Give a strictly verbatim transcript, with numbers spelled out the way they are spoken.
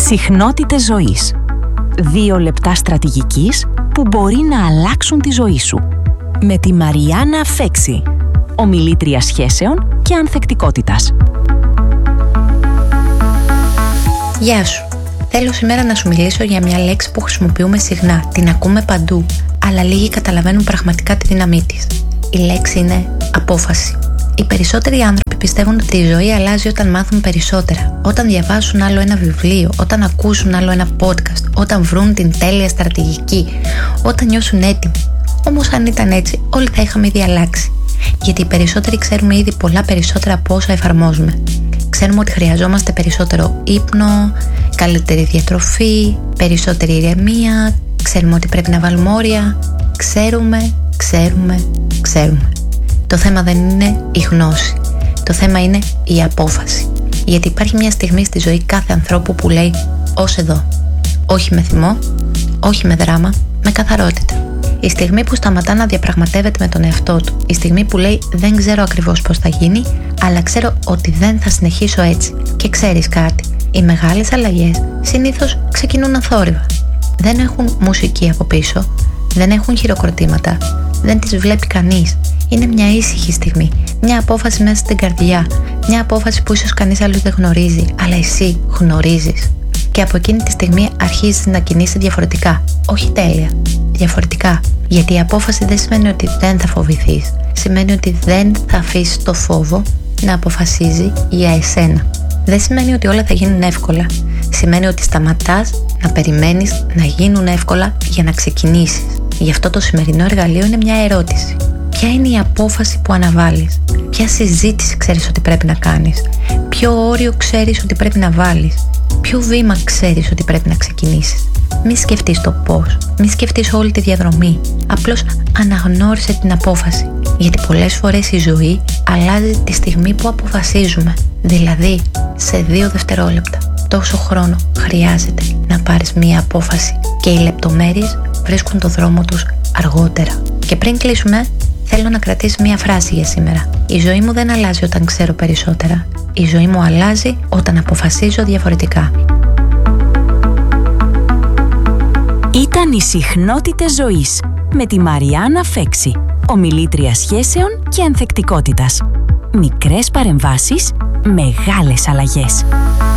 Συχνότητες ζωής. Δύο λεπτά στρατηγικής που μπορεί να αλλάξουν τη ζωή σου. Με τη Μαριάννα Φέξη, ομιλήτρια σχέσεων και ανθεκτικότητας. Γεια σου. Θέλω σήμερα να σου μιλήσω για μια λέξη που χρησιμοποιούμε συχνά, την ακούμε παντού, αλλά λίγοι καταλαβαίνουν πραγματικά τη δύναμή της. Η λέξη είναι απόφαση. Οι περισσότεροι άνθρωποι πιστεύουν ότι η ζωή αλλάζει όταν μάθουν περισσότερα, όταν διαβάσουν άλλο ένα βιβλίο, όταν ακούσουν άλλο ένα podcast, όταν βρουν την τέλεια στρατηγική, όταν νιώσουν έτοιμοι. Όμως αν ήταν έτσι, όλοι θα είχαμε ήδη αλλάξει. Γιατί οι περισσότεροι ξέρουμε ήδη πολλά περισσότερα από όσα εφαρμόζουμε. Ξέρουμε ότι χρειαζόμαστε περισσότερο ύπνο, καλύτερη διατροφή, περισσότερη ηρεμία, ξέρουμε ότι πρέπει να βάλουμε όρια. Ξέρουμε, ξέρουμε, ξέρουμε. Το θέμα δεν είναι η γνώση. Το θέμα είναι η απόφαση. Γιατί υπάρχει μια στιγμή στη ζωή κάθε ανθρώπου που λέει ως εδώ. Όχι με θυμό, όχι με δράμα, με καθαρότητα. Η στιγμή που σταματά να διαπραγματεύεται με τον εαυτό του. Η στιγμή που λέει δεν ξέρω ακριβώς πώς θα γίνει, αλλά ξέρω ότι δεν θα συνεχίσω έτσι. Και ξέρεις κάτι, οι μεγάλες αλλαγές συνήθως ξεκινούν αθόρυβα. Δεν έχουν μουσική από πίσω, δεν έχουν χειροκροτήματα, δεν τις βλέπει κανείς. Είναι μια ήσυχη στιγμή, μια απόφαση μέσα στην καρδιά, μια απόφαση που ίσως κανείς άλλος δεν γνωρίζει, αλλά εσύ γνωρίζεις. Και από εκείνη τη στιγμή αρχίζεις να κινείσαι διαφορετικά. Όχι τέλεια, διαφορετικά. Γιατί η απόφαση δεν σημαίνει ότι δεν θα φοβηθείς. Σημαίνει ότι δεν θα αφήσεις το φόβο να αποφασίζει για εσένα. Δεν σημαίνει ότι όλα θα γίνουν εύκολα. Σημαίνει ότι σταματάς να περιμένεις να γίνουν εύκολα για να ξεκινήσεις. Γι' αυτό το σημερινό εργαλείο είναι μια ερώτηση. Ποια είναι η απόφαση που αναβάλεις? Ποια συζήτηση ξέρεις ότι πρέπει να κάνεις? Ποιο όριο ξέρεις ότι πρέπει να βάλεις? Ποιο βήμα ξέρεις ότι πρέπει να ξεκινήσεις? Μη σκεφτείς το πώς, μη σκεφτείς όλη τη διαδρομή. Απλώς αναγνώρισε την απόφαση. Γιατί πολλές φορές η ζωή αλλάζει τη στιγμή που αποφασίζουμε. Δηλαδή, σε δύο δευτερόλεπτα. Τόσο χρόνο χρειάζεται να πάρεις μία απόφαση. Και οι λεπτομέρειες βρίσκουν το δρόμο τους αργότερα. Και πριν κλείσουμε, θέλω να κρατήσεις μία φράση για σήμερα. Η ζωή μου δεν αλλάζει όταν ξέρω περισσότερα. Η ζωή μου αλλάζει όταν αποφασίζω διαφορετικά. Ήταν οι Συχνότητες ζωής με τη Μαριάννα Φέξη, ομιλήτρια σχέσεων και ανθεκτικότητας. Μικρές παρεμβάσεις, μεγάλες αλλαγές.